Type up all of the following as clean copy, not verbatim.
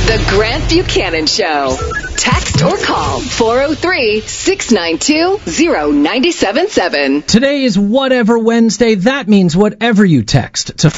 The Grant Buchanan Show. Text or call 403-692-0977. Today is Whatever Wednesday. That means whatever you text to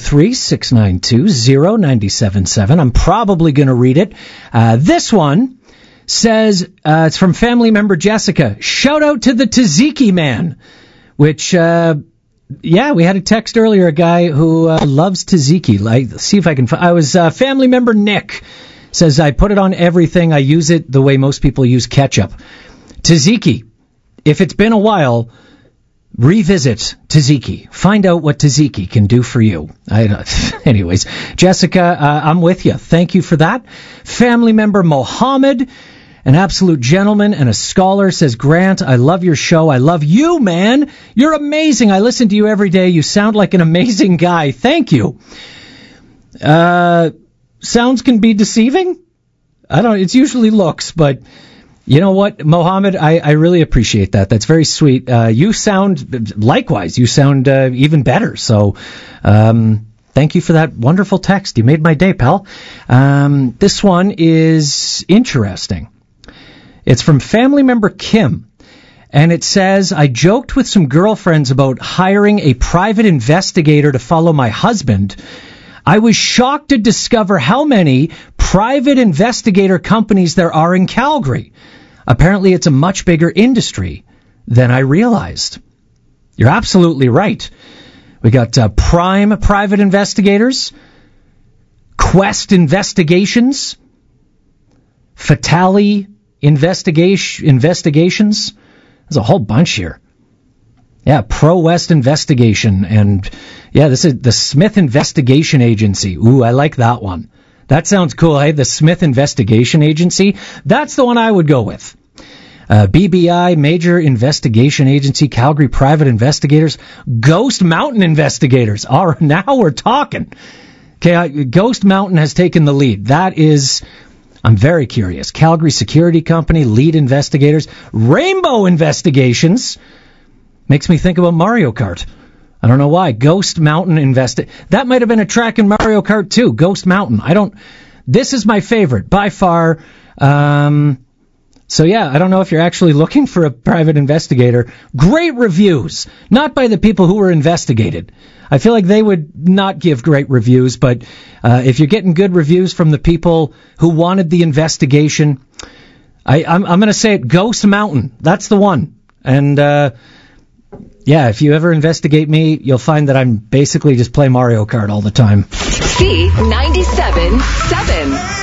403-692-0977. I'm probably going to read it. This one says, it's from family member Jessica. Shout out to the Tzatziki man, which, yeah, we had a text earlier, a guy who loves tzatziki. Let's see if I can find. I was family member Nick says, I put it on everything. I use it the way most people use ketchup. Tzatziki. If it's been a while, revisit tzatziki. Find out what tzatziki can do for you. Anyways, Jessica, I'm with you. Thank you for that. Family member Mohammed, an absolute gentleman and a scholar, says, Grant, I love your show. I love you, man. You're amazing. I listen to you every day. You sound like an amazing guy. Thank you. Sounds can be deceiving? It's usually looks, but you know what, Mohammed, I really appreciate that. That's very sweet. You sound, likewise, you sound even better. So, thank you for that wonderful text. You made my day, pal. This one is interesting. It's from family member Kim, and it says, I joked with some girlfriends about hiring a private investigator to follow my husband. I was shocked to discover how many private investigator companies there are in Calgary. Apparently, it's a much bigger industry than I realized. You're absolutely right. We got Prime Private Investigators, Quest Investigations, Fatale Investigations. There's a whole bunch here. Yeah, Pro West Investigation, and yeah, this is the Smith Investigation Agency. Ooh, I like that one. That sounds cool, hey? The Smith Investigation Agency. That's the one I would go with. BBI, Major Investigation Agency, Calgary Private Investigators, Ghost Mountain Investigators. All right, now we're talking. Okay, Ghost Mountain has taken the lead. That is, I'm very curious. Calgary Security Company, Lead Investigators, Rainbow Investigations. Makes me think about Mario Kart. I don't know why. Ghost Mountain That might have been a track in Mario Kart 2. Ghost Mountain. This is my favorite by far. So yeah, I don't know if you're actually looking for a private investigator. Great reviews. Not by the people who were investigated. I feel like they would not give great reviews, but if you're getting good reviews from the people who wanted the investigation, I'm going to say it, Ghost Mountain. That's the one. And yeah, if you ever investigate me, you'll find that I'm basically just play Mario Kart all the time. C97.7.